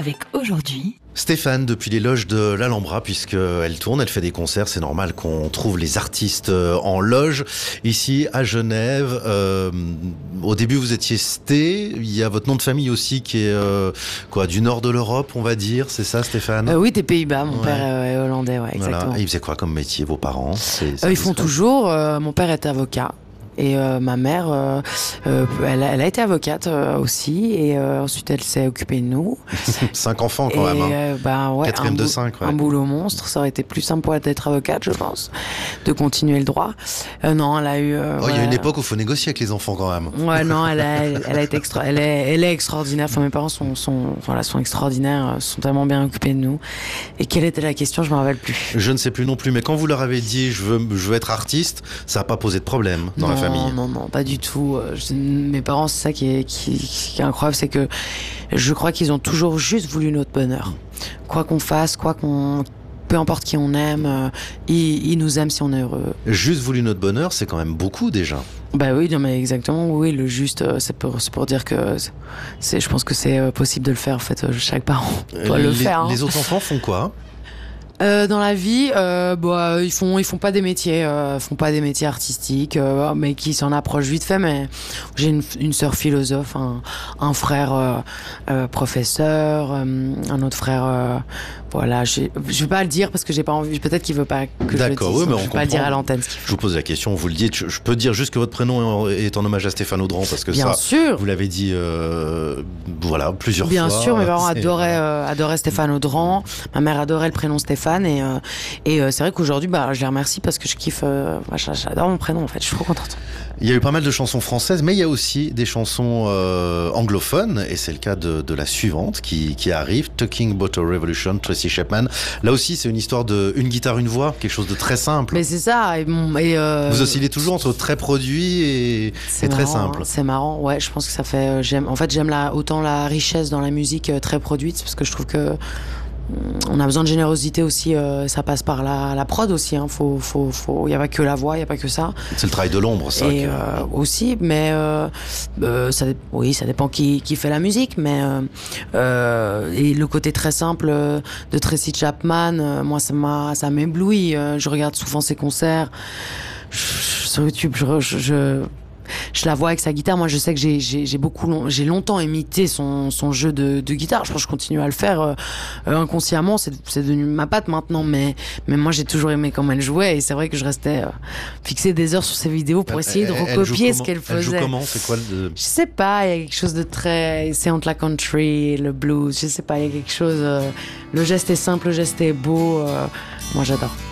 avec aujourd'hui... Stéphane, depuis les loges de l'Alhambra, puisqu'elle tourne, elle fait des concerts, c'est normal qu'on trouve les artistes en loge. Ici, à Genève, au début vous étiez Sté, il y a votre nom de famille aussi qui est du nord de l'Europe, on va dire, c'est ça Stéphane? Oui, des Pays-Bas, mon père est hollandais, ouais, exactement. Voilà. Et ils faisaient quoi comme métier, vos parents? Ils font toujours, mon père est avocat. Et ma mère, elle a été avocate aussi, et ensuite elle s'est occupée de nous. 5 enfants quand même. Ouais, 4e de 5. Ouais. Un boulot monstre, ça aurait été plus simple pour elle d'être avocate, je pense, de continuer le droit. Non, elle a eu. Il y a une époque où il faut négocier avec les enfants quand même. Ouais, non, elle a été elle est extraordinaire. Enfin, mes parents sont extraordinaires, sont tellement bien occupés de nous. Et quelle était la question, je me rappelle plus. Je ne sais plus non plus, mais quand vous leur avez dit je veux être artiste, ça n'a pas posé de problème dans la famille. Non, pas du tout. Mes parents, c'est ça qui est incroyable, c'est que je crois qu'ils ont toujours juste voulu notre bonheur. Quoi qu'on fasse, peu importe qui on aime, ils nous aiment si on est heureux. Juste voulu notre bonheur, c'est quand même beaucoup déjà. Bah oui, non mais exactement, oui, le juste, c'est pour dire que je pense que c'est possible de le faire, en fait, chaque parent doit le faire. Les autres enfants font quoi ? Dans la vie, ils font pas des métiers artistiques, mais qui s'en approchent vite fait. Mais j'ai une sœur philosophe, un frère professeur, un autre frère. Voilà, je vais pas le dire parce que j'ai pas envie. Peut-être qu'il veut pas que je le dise. D'accord, oui, mais je vais pas le dire à l'antenne. Je vous pose la question, vous le dites. Je peux dire juste que votre prénom est en hommage à Stéphane Audran parce que bien sûr, vous l'avez dit, plusieurs fois. Bien sûr, mes parents adoraient Stéphane Audran. Ma mère adorait le prénom Stéphane et c'est vrai qu'aujourd'hui, je les remercie parce que je kiffe. J'adore mon prénom en fait. Je suis trop contente. Il y a eu pas mal de chansons françaises, mais il y a aussi des chansons anglophones, et c'est le cas de la suivante qui arrive, Talking About a Revolution, Tracy Chapman. Là aussi, c'est une histoire de une guitare, une voix, quelque chose de très simple. Mais c'est ça. Vous oscillez toujours entre très produit et très simple. C'est marrant, ouais. Je pense que ça fait. J'aime autant la richesse dans la musique très produite, parce que je trouve que on a besoin de générosité aussi, ça passe par la prod aussi, il y a pas que la voix, il y a pas que ça. C'est le travail de l'ombre, ça. Et aussi, mais ça dépend qui fait la musique, mais et le côté très simple de Tracy Chapman, moi ça m'éblouit. Je regarde souvent ses concerts sur YouTube, je la vois avec sa guitare. Moi, je sais que j'ai longtemps imité son jeu de guitare. Je pense que je continue à le faire inconsciemment. C'est devenu ma patte maintenant, mais moi, j'ai toujours aimé comment elle jouait. Et c'est vrai que je restais fixée des heures sur ses vidéos pour essayer de recopier ce qu'elle faisait. Elle joue comment ? C'est quoi Je sais pas. Il y a quelque chose de très. C'est entre la country, le blues. Je sais pas. Il y a quelque chose. Le geste est simple, le geste est beau. Moi, j'adore.